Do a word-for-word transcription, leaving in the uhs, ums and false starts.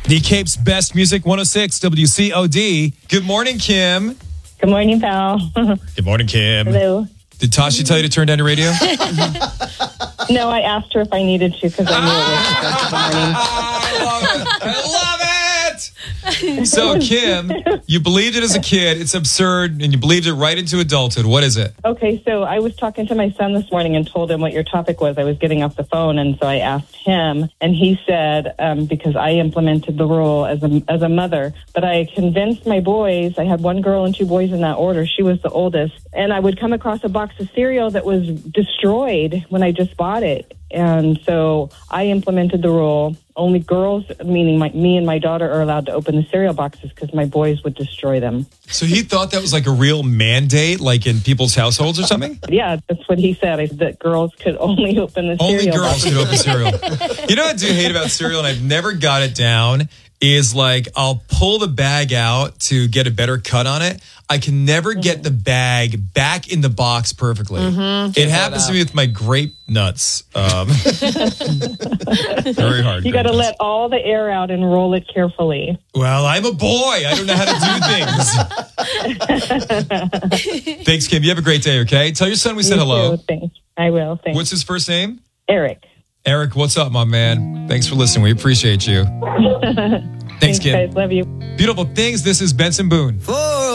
The Cape's best music, one oh six W C O D. Good morning, Kim. Good morning, pal. Good morning, Kim. Hello. Did Tasha tell you to turn down your radio? No, I asked her if I needed to because I knew it was I love it. I love it. So, Kim, you believed it as a kid. It's absurd, and you believed it right into adulthood. What is it? Okay, so I was talking to my son this morning and told him what your topic was. I was getting off the phone, and so I asked him, and he said, um, because I implemented the rule as a, as a mother, but I convinced my boys, I had one girl and two boys in that order. She was the oldest, and I would come across a box of cereal that was destroyed when I just bought it. And so I implemented the rule. Only girls, meaning my, me and my daughter, are allowed to open the cereal boxes because my boys would destroy them. So he thought that was like a real mandate, like in people's households or something? Yeah, that's what he said, I, that girls could only open the Only cereal girls boxes. could open cereal. You know what I do hate about cereal, and I've never got it down, is like I'll pull the bag out to get a better cut on it. I can never get the bag back in the box perfectly. Mm-hmm. It happens to me with my grape nuts. Um, very hard. You got to let all the air out and roll it carefully. Well, I'm a boy. I don't know how to do things. Thanks, Kim. You have a great day, okay? Tell your son we said You hello. too. Thanks. I will. Thanks. What's his first name? Eric. Eric, what's up, my man? Thanks for listening. We appreciate you. Thanks, Thanks, Kim. guys. Love you. Beautiful things. This is Benson Boone.